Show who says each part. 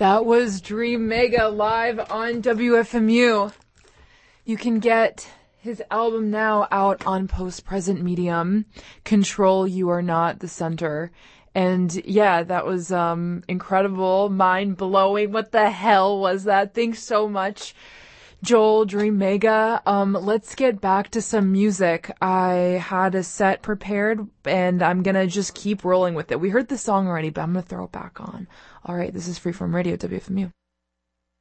Speaker 1: That was Dream Mega live on WFMU. You can get his album now out on Post-Present Medium. Control, You Are Not the Center. And yeah, that was incredible, mind-blowing. What the hell was that? Thanks so much, Joel, Dream Mega. Let's get back to some music. I had a set prepared, and I'm gonna just keep rolling with it. We heard the song already, but I'm gonna throw it back on. All right, this is Freeform Radio, WFMU.